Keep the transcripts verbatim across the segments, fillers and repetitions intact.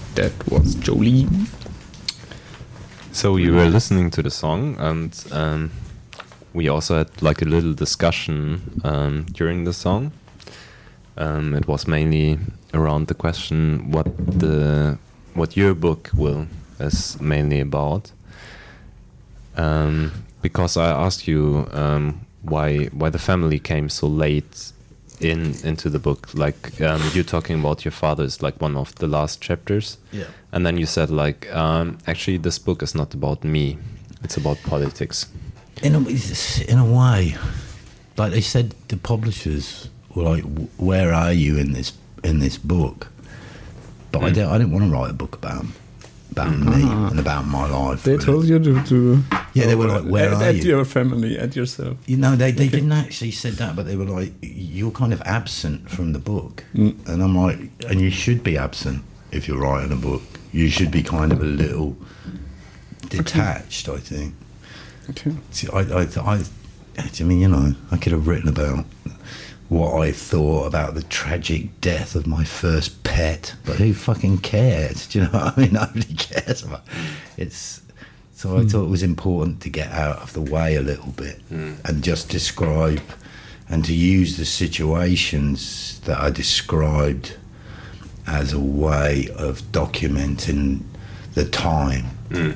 that was Jolene. So you were listening to the song, and um, we also had like a little discussion um, during the song. Um, it was mainly around the question what the what your book will is mainly about. Um, because I asked you um, why why the family came so late in into the book. Like um, you talking about your father is like one of the last chapters. Yeah. And then you said like um, actually this book is not about me, it's about politics. In a, in a way, like they said, the publishers were like, "Where are you in this in this book?" But mm. I didn't. I didn't want to write a book about about mm. me uh-huh. and about my life. They really. told you to, to. Yeah, they were like, "Where at, are at you?" At your family, at yourself. You know, they they okay. didn't actually said that, but they were like, "You're kind of absent from the book," mm. and I'm like, "And you should be absent if you're writing a book. You should be kind of a little detached." Okay. I think. Okay. See, I, I, I, I mean, you know, I could have written about what I thought about the tragic death of my first pet, but who fucking cares? Do you know what I mean? Nobody cares about it. It's so I mm. thought it was important to get out of the way a little bit mm. and just describe and to use the situations that I described as a way of documenting the time. Mm.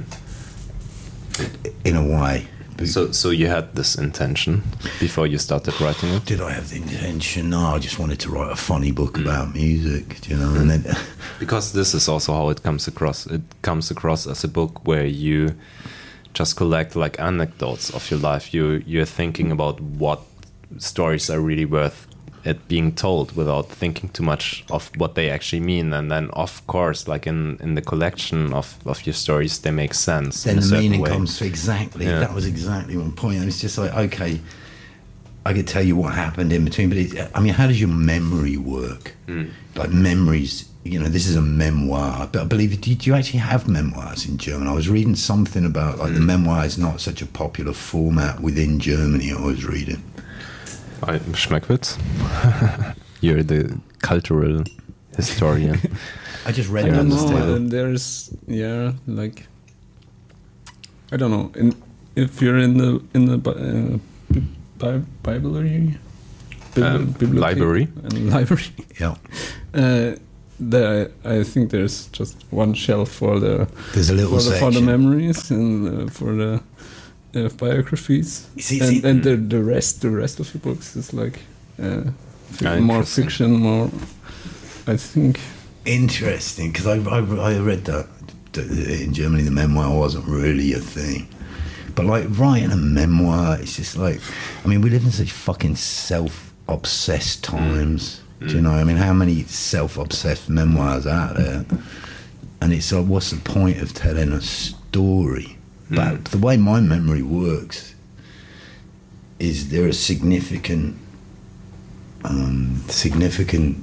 In a way. So so you had this intention before you started writing it? Did I have the intention? No, I just wanted to write a funny book mm. about music, do you know? Mm. And then because this is also how it comes across. It comes across as a book where you just collect like anecdotes of your life. You you're thinking about what stories are really worth it being told without thinking too much of what they actually mean, and then of course like in in the collection of of your stories they make sense. Then in a the meaning way. comes to exactly yeah. That was exactly one point. And it's just like, okay, I could tell you what happened in between, but it, I mean, how does your memory work? Mm. Like memories, you know, this is a memoir, but I believe, do you actually have memoirs in German? I was reading something about like mm. the memoir is not such a popular format within Germany. I was reading. I, Schmeckwitz. You're the cultural historian. I just read I it don't on the know, table. and there's yeah, like I don't know. In, if you're in the in the uh, bi- Bible um, library and library, yeah. Uh, there, I think there's just one shelf for the there's a little for the, for the memories and uh, for the. Uh, biographies, see, and, see, and the the rest the rest of the books is like uh, fi- ah, more fiction, more I think. Interesting, because I, I I read that in Germany the memoir wasn't really a thing, but like writing a memoir, it's just like, I mean, we live in such fucking self-obsessed times. Mm. Do you know? I mean, how many self-obsessed memoirs out there? And it's like, what's the point of telling a story? But the way my memory works is there are significant, um, significant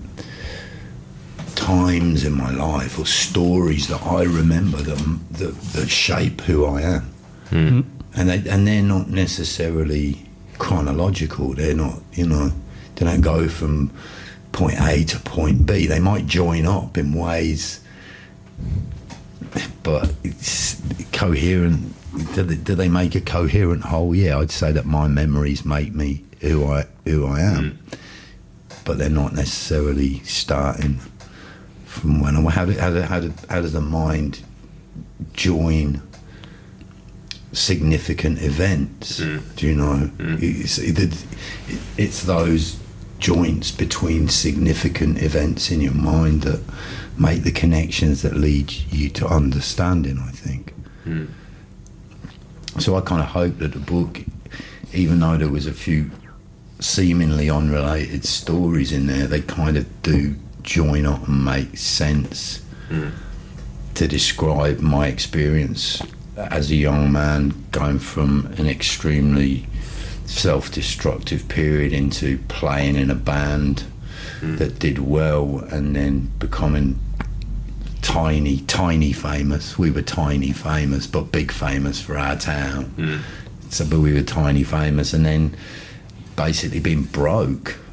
times in my life or stories that I remember that that, that shape who I am, mm-hmm. and they and they're not necessarily chronological. They're not, you know, they don't go from point A to point B. They might join up in ways, but it's coherent. Do they, do they make a coherent whole? Yeah, I'd say that my memories make me who I who I am, mm. but they're not necessarily starting from when I. How do, how do, how do, how does the mind join significant events? Mm. Do you know? Mm. It's, it, it's those joints between significant events in your mind that make the connections that lead you to understanding, I think. Mm. So I kind of hope that the book, even though there was a few seemingly unrelated stories in there, they kind of do join up and make sense mm. to describe my experience as a young man going from an extremely self-destructive period into playing in a band mm. that did well and then becoming tiny, tiny famous. We were tiny famous, but big famous for our town. Mm. So, but we were tiny famous, and then basically being broke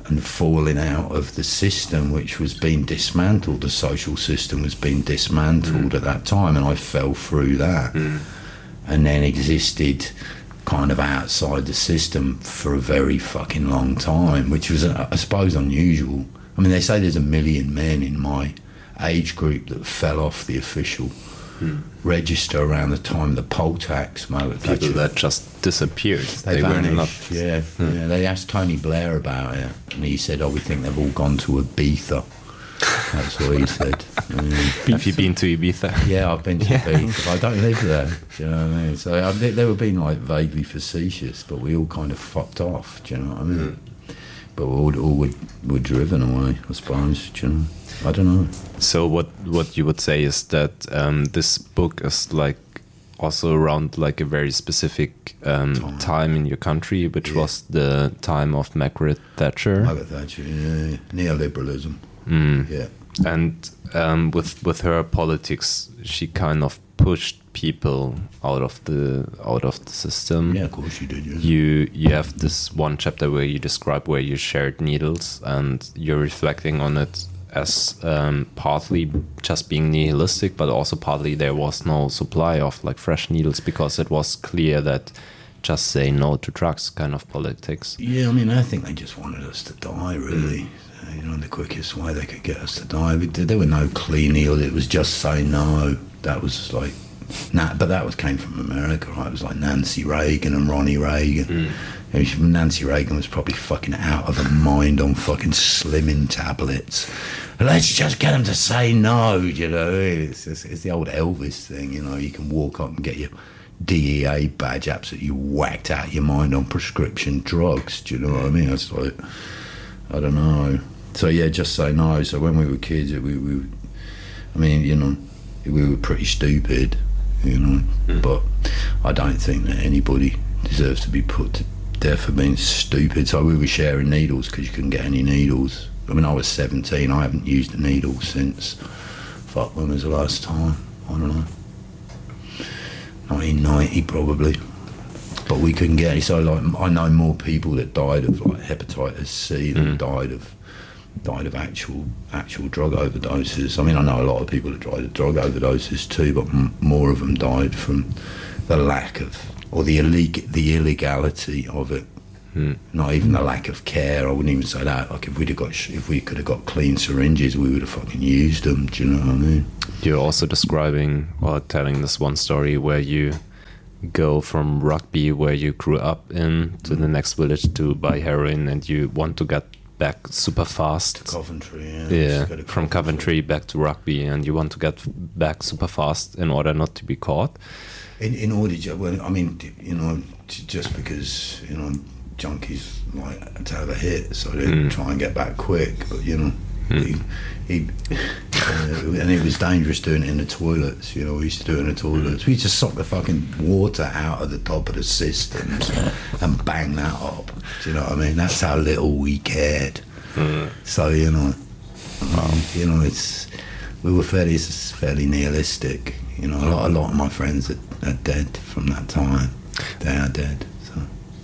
and falling out of the system, which was being dismantled. The social system was being dismantled mm. at that time, and I fell through that, mm. and then existed kind of outside the system for a very fucking long time, which was, I suppose, unusual. I mean, they say there's a million men in my age group that fell off the official hmm. register around the time the poll tax. People that just disappeared. They, they vanished, were not. Yeah, hmm. yeah. They asked Tony Blair about it, and he said, "Oh, we think they've all gone to Ibiza." That's what he said. Yeah. Have you been to Ibiza? Yeah, I've been to yeah. Ibiza. I don't live there. Do you know what I mean? So I, they, they were being like vaguely facetious, but we all kind of fucked off. Do you know what I mean? Mm. But we all, all were, were driven away, I suppose. Do you know? I don't know. So what what you would say is that um, this book is like also around like a very specific um, time. time in your country, which yeah. was the time of Margaret Thatcher. Margaret Thatcher, yeah, neoliberalism. Mm. Yeah, and um, with with her politics, she kind of pushed people out of the out of the system. Yeah, of course she did. Yeah. You you have this one chapter where you describe where you shared needles, and you're reflecting on it as um, partly just being nihilistic, but also partly there was no supply of like fresh needles because it was clear that just say no to drugs kind of politics. Yeah, I mean, I think they just wanted us to die, really. Mm. You know, the quickest way they could get us to die. There were no clean needles. It was just say no. That was like, nah, but that was came from America, right? It was like Nancy Reagan and Ronnie Reagan. Mm. Nancy Reagan was probably fucking out of her mind on fucking slimming tablets. Let's just get them to say no, you know. It's, it's, it's the old Elvis thing, you know. You can walk up and get your D E A badge absolutely whacked out of your mind on prescription drugs. Do you know what I mean? It's like, I don't know. So yeah, just say no. So when we were kids, we, we I mean, you know, we were pretty stupid, you know. Mm. But I don't think that anybody deserves to be put to death for being stupid. So we were sharing needles because you couldn't get any needles. I mean, I was seventeen. I haven't used a needle since, fuck, when was the last time? I don't know. nineteen ninety probably. But we couldn't get any. So like, I know more people that died of like hepatitis C than mm. died of died of actual actual drug overdoses. I mean, I know a lot of people that died of drug overdoses too, but m- more of them died from the lack of, or the illeg- the illegality of it. Mm. Not even the lack of care. I wouldn't even say that. Like if we'd have got, sh- if we could have got clean syringes, we would have fucking used them. Do you know what I mean? You're also describing or telling this one story where you go from Rugby, where you grew up in, to mm. the next village to buy heroin, and you want to get back super fast. To Coventry, yeah. Yeah, to Coventry. From Coventry back to Rugby, and you want to get back super fast in order not to be caught. In in order, to, well, I mean, you know, just because you know junkies like to have a hit, so they mm. try and get back quick. But you know, mm. he, he uh, and it was dangerous doing it in the toilets. You know, we used to do it in the toilets. We used to suck the fucking water out of the top of the systems and bang that up. Do you know what I mean? That's how little we cared. Mm. So you know, um, you know, it's we were fairly fairly nihilistic. You know, a lot a lot of my friends are, are dead from that time. They are dead. So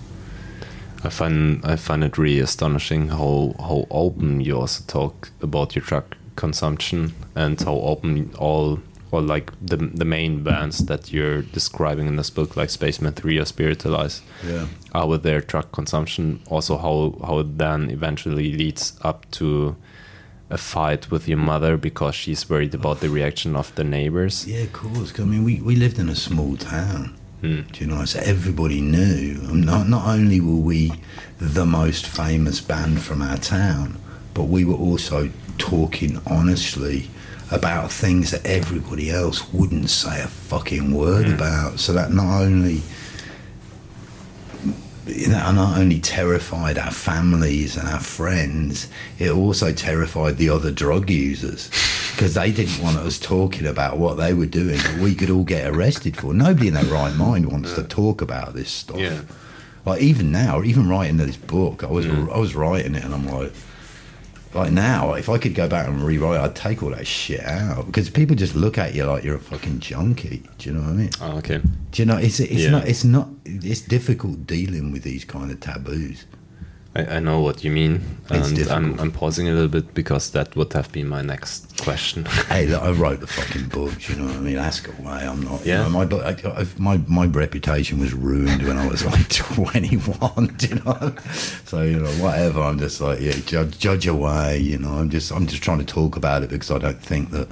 I find I find it really astonishing how how open you also talk about your drug consumption and how open all or like the the main bands that you're describing in this book, like Spaceman three or Spiritualize, yeah, are with their drug consumption. Also, how how it then eventually leads up to a fight with your mother because she's worried about the reaction of the neighbors. Yeah, of course. I mean, we, we lived in a small town. Mm. Do you know? So everybody knew. Not not only were we the most famous band from our town, but we were also talking honestly about things that everybody else wouldn't say a fucking word mm. about. So that not only that not only terrified our families and our friends, it also terrified the other drug users because they didn't want us talking about what they were doing that we could all get arrested for. Nobody in their right mind wants yeah. to talk about this stuff. Yeah. Like even now, even writing this book, I was yeah. I was writing it and I'm like, like now, if I could go back and rewrite, I'd take all that shit out because people just look at you like you're a fucking junkie. Do you know what I mean? Oh, okay. Do you know? It's it's yeah. not it's not it's difficult dealing with these kind of taboos. I, I know what you mean, It's and I'm, difficult. I'm pausing a little bit because that would have been my next question. Hey, look, I wrote the fucking books, you know what I mean? Ask away. I'm not. Yeah. You know, my, book- I, I, my my reputation was ruined when I was like twenty-one. You know, so you know whatever. I'm just like yeah, judge judge away. You know, I'm just I'm just trying to talk about it because I don't think that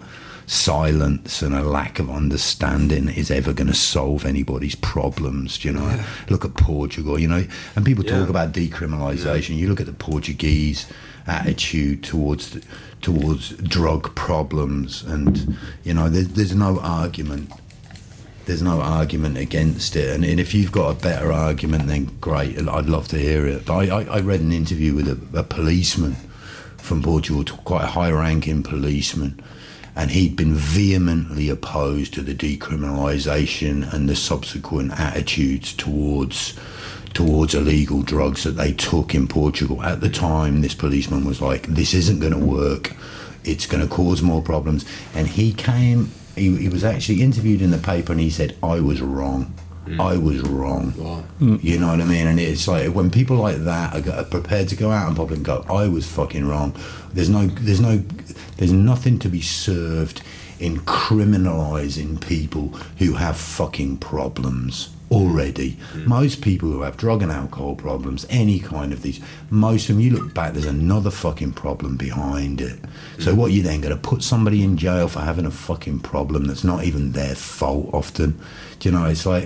silence and a lack of understanding is ever going to solve anybody's problems. You know, yeah. Look at Portugal. You know, and people talk yeah. about decriminalisation. Yeah. You look at the Portuguese attitude towards the, towards drug problems, and you know there's, there's no argument there's no argument against it, and, and if you've got a better argument, then great, I'd love to hear it. But I, I, I read an interview with a, a policeman from Portugal, quite a high-ranking policeman, and he'd been vehemently opposed to the decriminalisation and the subsequent attitudes towards towards illegal drugs that they took in Portugal. At the time, this policeman was like, this isn't going to work, it's going to cause more problems. And he came, he, he was actually interviewed in the paper, and he said, I was wrong. Mm. I was wrong. Wow. Mm. You know what I mean? And it's like, when people like that are prepared to go out in public and go, I was fucking wrong, there's no, there's no, there's nothing to be served in criminalising people who have fucking problems already. Mm. Most people who have drug and alcohol problems, any kind of these, most of them, you look back, there's another fucking problem behind it. Mm. So what, you then going to put somebody in jail for having a fucking problem that's not even their fault often? Do you know, it's like,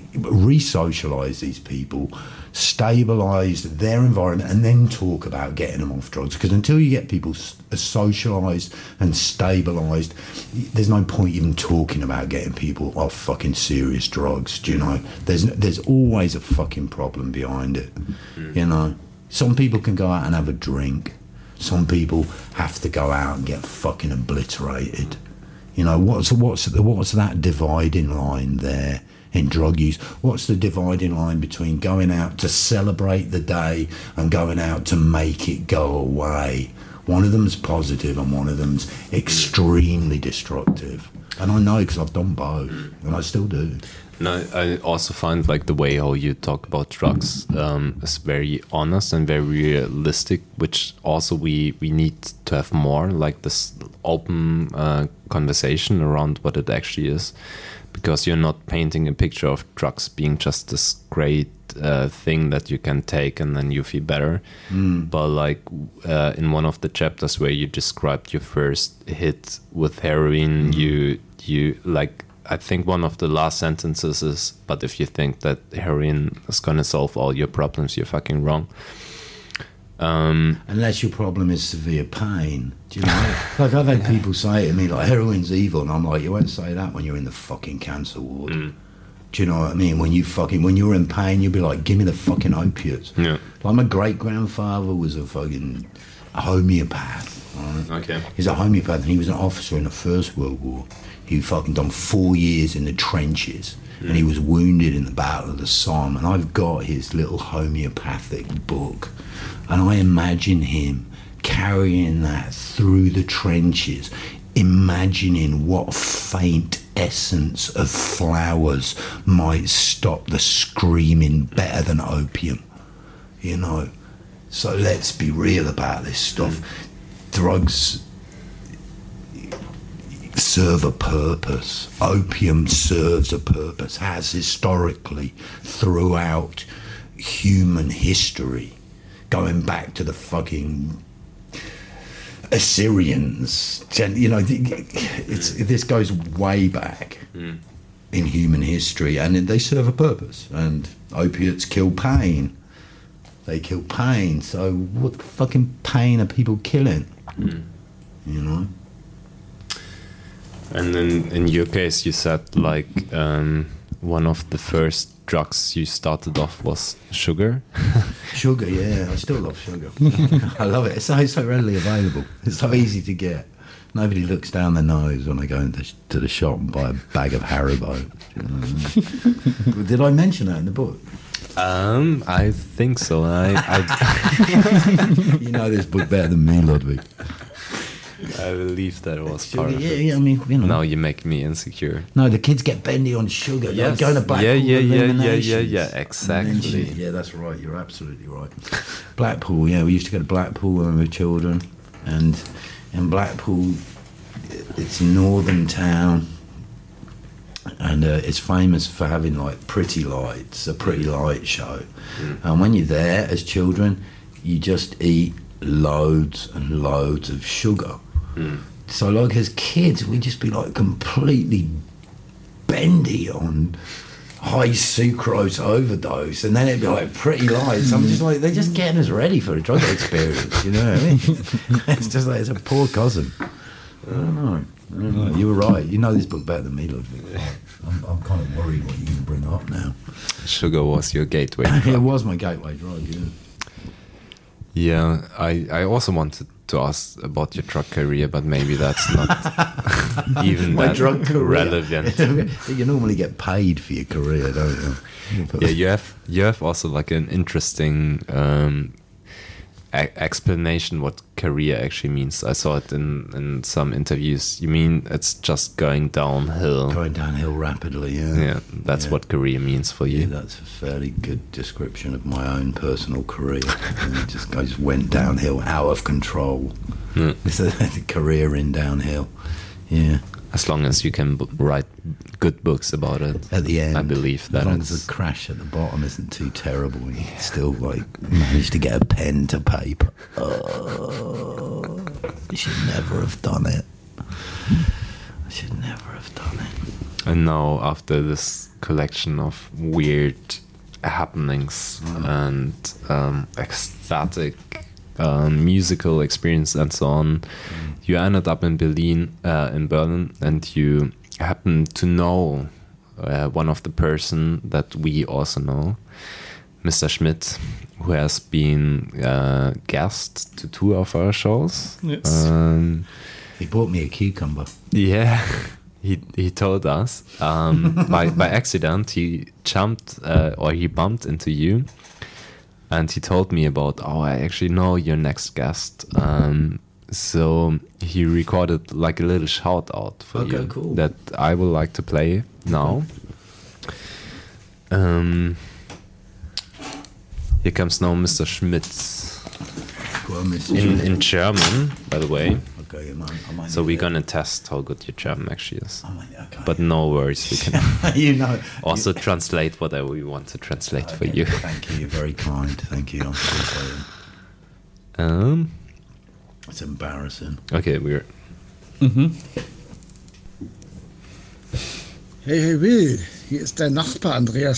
re-socialise these people, stabilise their environment, and then talk about getting them off drugs. Because until you get people socialised and stabilised, there's no point even talking about getting people off fucking serious drugs. Do you know? There's there's always a fucking problem behind it. Mm. You know, some people can go out and have a drink. Some people have to go out and get fucking obliterated. You know, what's what's what's that dividing line there? In drug use, what's the dividing line between going out to celebrate the day and going out to make it go away? One of them's positive and one of them's extremely destructive. And I know because I've done both, and I still do. No, I also find like the way how you talk about drugs um, is very honest and very realistic, which also we, we need to have more, like this open uh, conversation around what it actually is. Because you're not painting a picture of drugs being just this great uh, thing that you can take and then you feel better. Mm. But like uh, in one of the chapters where you described your first hit with heroin, mm. you you like I think one of the last sentences is, but if you think that heroin is gonna solve all your problems, you're fucking wrong. Um, Unless your problem is severe pain. Do you know? Like, I've had people say to me, like, heroin's evil, and I'm like, you won't say that when you're in the fucking cancer ward. Mm. Do you know what I mean? When you fucking, when you're in pain, you'll be like, give me the fucking opiates. Yeah. Like, my great-grandfather was a fucking homeopath. Right? Okay. He's a homeopath, and he was an officer in the First World War. He fucking done four years in the trenches, mm. and he was wounded in the Battle of the Somme, and I've got his little homeopathic book. And I imagine him carrying that through the trenches, imagining what faint essence of flowers might stop the screaming better than opium, you know. So let's be real about this stuff. Drugs serve a purpose. Opium serves a purpose, has historically throughout human history. Going back to the fucking Assyrians, you know, it's, this goes way back mm. in human history, and they serve a purpose. And opiates kill pain. They kill pain. So what fucking pain are people killing? Mm. You know. And in in your case, you said like um, one of the first drugs you started off was sugar. Sugar, yeah, I still love sugar. I love it. It's so, so readily available. It's so easy to get. Nobody looks down their nose when they go into to the shop and buy a bag of Haribo. You know? Did I mention that in the book? Um, I think so. I, I you know this book better than me, Ludwig. I believe that was Sugar, part of yeah, it. yeah, I mean, you know. Now you make me insecure. No, the kids get bendy on sugar. Yes. Like going to Blackpool Yeah, yeah, yeah, yeah, yeah, Illuminations. yeah, exactly. Yeah, that's right. You're absolutely right. Blackpool, yeah, we used to go to Blackpool when we were children, and in Blackpool, it's a northern town, and uh, it's famous for having like pretty lights, a pretty light show. Mm. And when you're there as children, you just eat loads and loads of sugar. Mm. So like as kids, we'd just be like completely bendy on high sucrose overdose, and then it'd be like pretty lights. I'm just like, they're just getting us ready for a drug experience, you know what I mean? It's just like, it's a poor cousin. I don't know. I don't know. You were right. You know this book better than me, Ludwig. I'm, I'm kind of worried what you're going to bring up now. Sugar was your gateway drug. It was my gateway drug, yeah. Yeah, I, I also wanted to ask about your drug career, but maybe that's not even My that drug career. relevant. You normally get paid for your career, don't you? Yeah, you have you have also like an interesting um, a- explanation what career actually means. I saw it in, in some interviews. You mean it's just going downhill? Going downhill rapidly, yeah. Yeah, that's Yeah. what career means for you. Yeah, that's a fairly good description of my own personal career. it just, I just went downhill, out of control. Mm. It's a, a career in downhill. Yeah. As long as you can b- write good books about it. At the end, I believe that as long it's- as the crash at the bottom isn't too terrible, and you can still like manage to get a pen to paper. Oh, I should never have done it. I should never have done it. And now, after this collection of weird happenings Mm. and um, ecstatic um, musical experience and so on, Mm. you ended up in Berlin, uh, in Berlin, and you happen to know uh, one of the person that we also know, Mister Schmidt, who has been uh, guest to two of our shows. Yes. Um, He bought me a cucumber. yeah, he he told us um, by by accident he jumped uh, or he bumped into you, and he told me about, oh, I actually know your next guest. Um, so he recorded like a little shout out for Okay, you cool. that I would like to play now. Um, here comes now Mister Schmidt Well, Mister in in German, by the way. Okay, I might, I might So need we're it. gonna test how good your German actually is. I might, okay. But no worries, we can you know. also translate whatever we want to translate for Okay, you. Thank you. You're very kind. Thank you. I appreciate it. Um, It's embarrassing. okay, we're Mhm. Hey, hey Will, hier ist dein Nachbar Andreas